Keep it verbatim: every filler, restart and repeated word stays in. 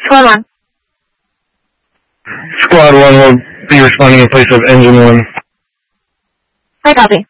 Squad one. Squad one will be responding in place of engine one. I copy.